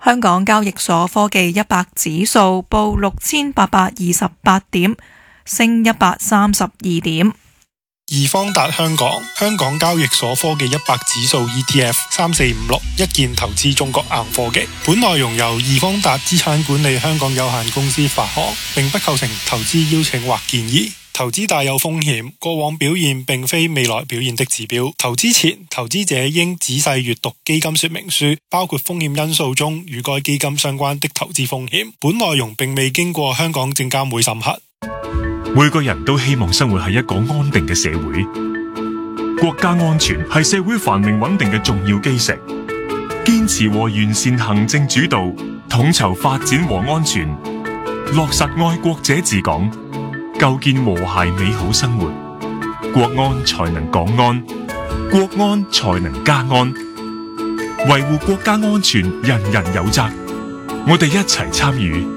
香港交易所科技100指數報6828點，升132點。 易方達香港交易所科技100指數 ETF 3456一鍵投資中國硬科技。本內容由易方達資產管理香港有限公司發行，並不構成投資邀請或建議。投資大有風險，過往表現並非未來表現的指標。投資前，投資者應仔細閱讀基金說明書，包括風險因素中與該基金相關的投資風險。本內容並未經過香港證監會審核。 每個人都希望生活喺一個安定嘅社會，國家安全係社會繁榮穩定嘅重要基石。堅持和完善行政主導，統籌發展和安全，落實愛國者治港，構建和諧美好生活，國安才能港安，國安才能家安。維護國家安全，人人有責，我哋一齊參與。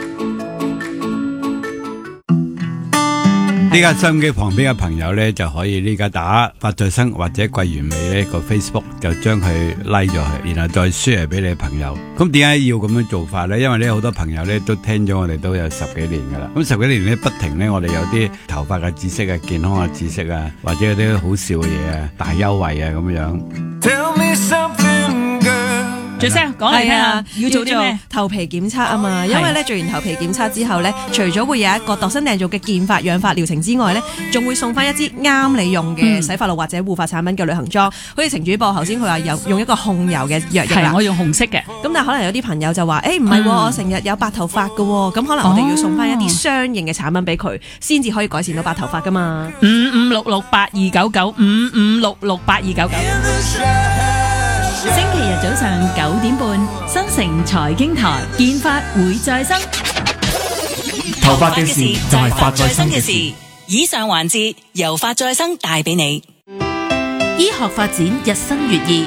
呢家收音機旁邊嘅朋友呢，就可以呢家打發在生或者桂綸鎂呢個 Facebook 就將佢 like 咗佢，然後再 share 俾你嘅朋友。咁點解要咁樣做法呢？因為呢好多朋友呢都聽咗我哋都有10幾年噶啦，咁10幾年呢不停呢我哋有啲頭髮嘅知識啊、健康嘅知識啊，或者有啲好笑嘅嘢啊、大優惠啊咁樣。 Tell me something, girl. 最聲講嚟聽下， 要做啲咩？ 頭皮檢測啊嘛，因為咧做完頭皮檢測之後咧，除咗會有一個度身訂造嘅健髮養髮療程之外咧，仲會送翻一支啱你用嘅洗髮露或者護髮產品嘅旅行裝。好似程主播頭先佢話用一個控油嘅藥液， 我用紅色嘅。 咁但係可能有啲朋友就話，唔係，我成日有白頭髮㗎喎，咁可能我哋要送翻一啲相應嘅產品俾佢，先至可以改善到白頭髮噶嘛。 5566829955668299。星期日早上9點半，新城財經台，健髮會再生。 頭髮嘅事就係髮再生嘅事。 以上環節由髮再生帶俾你。 醫學發展日新月異，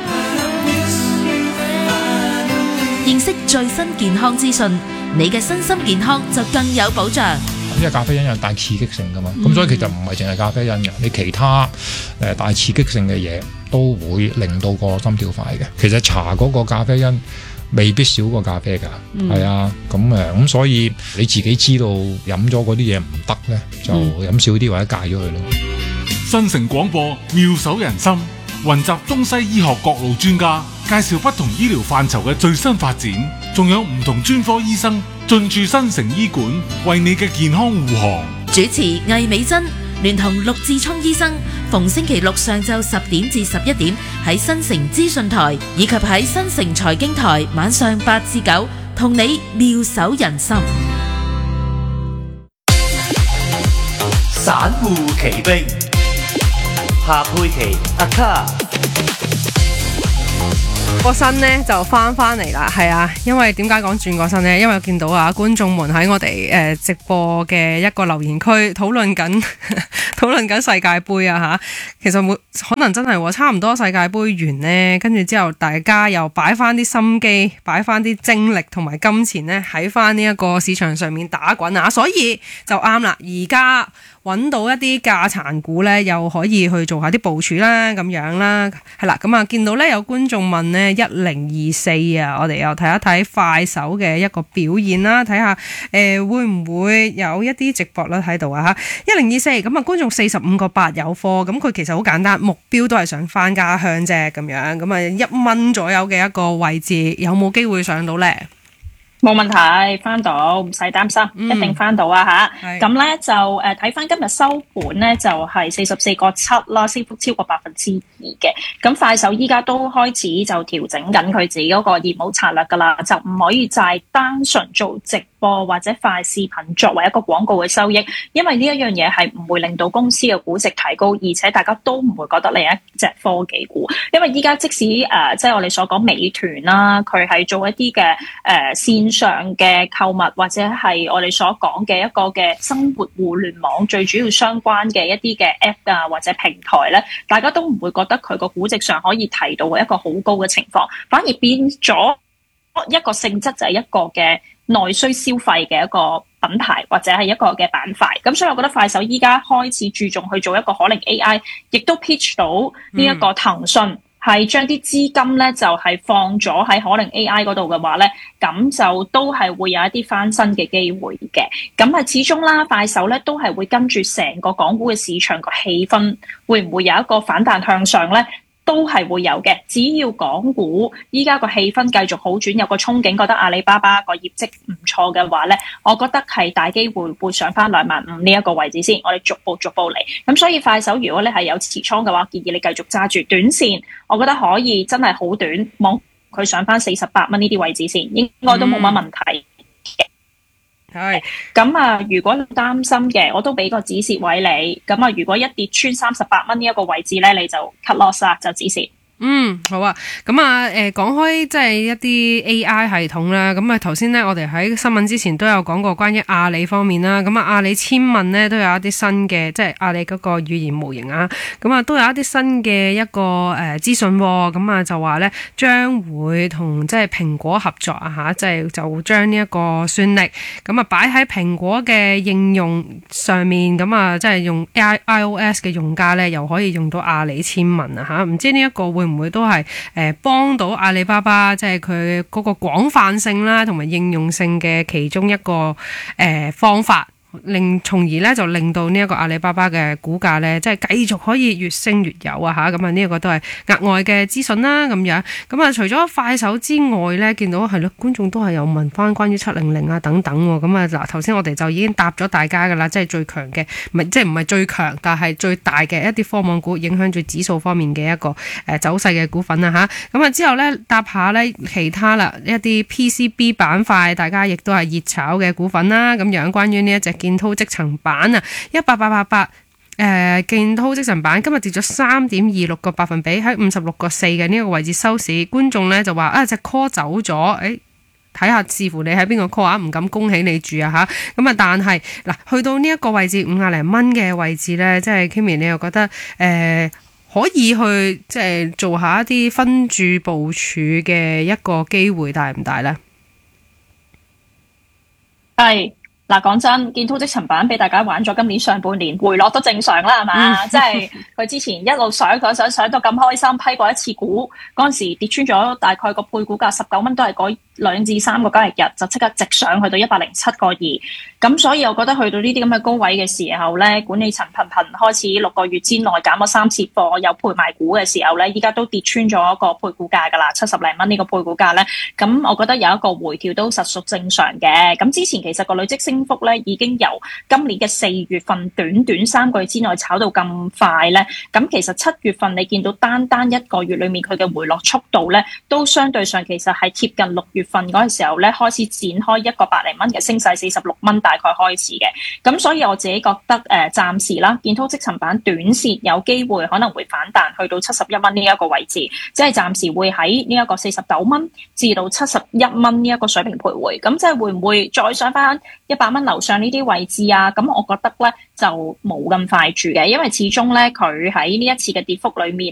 認識最新健康資訊，你嘅身心健康就更有保障。 因為咖啡因有大刺激性噶嘛，咁所以其實唔係淨係咖啡因嘅，你其他大刺激性嘅嘢都會令到個心跳快嘅。其實茶嗰個咖啡因未必少過咖啡㗎，係啊，咁所以你自己知道飲咗嗰啲嘢唔得咧，就飲少啲或者戒咗佢咯。 新城廣播妙手仁心，雲集中西醫學各路專家，介紹不同醫療範疇嘅最新發展，仲有唔同專科醫生進駐新城醫館，為你嘅健康護航。 主持魏美珍聯同陸志聰醫生，逢星期六上晝10點至11點喺新城資訊台，以及喺新城財經台晚上8至9，同你妙手仁心。 散戶奇兵，夏佩琪阿卡。 個身呢就翻嚟啦，係啊，因為點解講轉個身呢？因為我見到啊，觀眾們喺我哋直播嘅一個留言區討論緊世界盃啊吓，其實可能真係差唔多世界盃完呢，跟住之後大家又擺翻啲心機，擺翻啲精力同埋金錢呢喺翻呢一個市場上面打滾啊，所以就啱啦，而家揾到一啲價殘股呢，又可以去做下啲部署啦，咁樣啦，係啦，咁啊見到呢有觀眾問呢1024啊，我哋又睇一睇快手嘅一個表現啦，睇下會唔會有一啲直播率喺度啊吓，1024咁啊觀眾45個8有貨，咁佢其實好簡單，目標都係想翻家鄉啫，咁樣，咁啊1蚊左右嘅一個位置，有冇機會上到呢？ 冇問題，翻到唔使擔心，一定翻到啊吓。咁咧就睇翻今日收盤咧就係44個7啦，升幅超過2%嘅。咁快手依家都開始就調整緊佢自己嗰個業務策略噶啦，就唔可以就係單純做直播或者快視頻作為一個廣告嘅收益，因為呢一樣嘢係唔會令到公司嘅估值提高，而且大家都唔會覺得你係一隻科技股，因為依家即使即係我哋所講美團啦，佢係做一啲嘅線上嘅購物或者係我哋所講嘅一個嘅生活互聯網最主要相關嘅一啲嘅 app 啊或者平台咧，大家都唔會覺得佢個估值上可以提到一個好高嘅情況，反而變咗一個性質就係一個嘅內需消費嘅一個品牌或者係一個嘅板塊，咁所以我覺得快手依家開始注重去做一個可能 AI， 亦都 pitch 到呢一個騰訊係將啲資金咧就係放咗喺可能 AI 嗰度嘅話咧，咁就都係會有一啲翻身嘅機會嘅。咁啊，始終啦，快手咧都係會跟住成個港股嘅市場個氣氛，會唔會有一個反彈向上咧？都係會有嘅，只要港股依家個氣氛繼續好轉，有個憧憬，覺得阿里巴巴個業績唔錯嘅話咧，我覺得係大機會會上翻25,000呢一個位置先。我哋逐步嚟。咁所以快手如果你係有持倉嘅話，建議你繼續揸住短線，我覺得可以真係好短，望佢上翻48蚊呢啲位置先，應該都冇乜問題嘅。 係咁啊，如果你擔心嘅，我都俾個止蝕位你。咁啊，如果一跌穿38蚊呢一個位置咧，你就 cut loss 啦，就止蝕。 好啊，咁啊，講開即係一啲 AI 系統啦，咁啊頭先咧我哋喺新聞之前都有講過關於阿里方面啦，咁啊阿里千問咧都有一啲新嘅，即係阿里嗰個語言模型啊，咁啊都有一啲新嘅一個資訊，咁啊就話咧將會同即係蘋果合作啊吓，即係就將呢一個算力咁啊擺喺蘋果嘅應用上面，咁啊即係用 iOS 嘅用家咧又可以用到阿里千問啊吓，唔知呢一個會唔會都係幫到阿里巴巴，即係佢嗰個廣泛性啦，同埋應用性嘅其中一個方法。從而咧就令到呢一個阿里巴巴嘅股價咧，即係繼續可以越升越有啊吓，咁啊呢個都係額外嘅資訊啦咁樣。咁啊除咗快手之外咧，見到係咯，觀眾都係有問翻關於700啊等等。咁啊嗱，頭先我哋就已經答咗大家噶啦，即係最強嘅，即係唔係最強，但係最大嘅一啲科網股影響住指數方面嘅一個走勢嘅股份啊吓。咁啊之後咧答下咧其他啦，一啲 PCB 板塊，大家亦都係熱炒嘅股份啦。咁樣關於呢一隻建滔積層板啊，18888，建滔積層板今日跌咗3.26個百分比，喺56.4嘅呢個位置收市。觀眾咧就話隻 call 走咗，睇下視乎你喺邊個 call 啊，唔敢恭喜你住啊吓。咁啊，但係嗱，去到呢一個位置50零蚊嘅位置咧，即係 Kimmy， 你又覺得可以去即係做下一啲分注部署嘅一個機會大唔大咧？ 係。嗱，講真，建滔積層板俾大家玩咗今年上半年，回落都正常啦，係嘛？即係佢之前一路上到咁開心，批過一次股，嗰陣時跌穿咗大概個配股價19蚊，都係嗰2至3個交易日就即刻直上去到107.2。咁所以我覺得去到呢啲咁嘅高位嘅時候咧，管理層頻開始6個月之內減咗3次貨，有配賣股嘅時候咧，依家都跌穿咗個配股價㗎啦，70零蚊呢個配股價咧，咁我覺得有一個回調都實屬正常嘅。咁之前其實個累積升幅咧已經由今年嘅4月份短3個月之內炒到咁快咧，咁其實7月份你見到單1個月裡面佢嘅回落速度咧，都相對上其實係貼近6月份嗰陣時候咧開始展開一個100零蚊嘅升勢，46蚊大概開始嘅。咁所以我自己覺得暫時啦，建滔積層板短線有機會可能會反彈去到71蚊呢一個位置，即係暫時會喺呢一個49蚊至到71蚊呢一個水平徘徊。咁即係會唔會再上翻100蚊樓上呢啲位置啊？咁我覺得咧就冇咁快住嘅，因為始終咧佢喺呢一次嘅跌幅裏面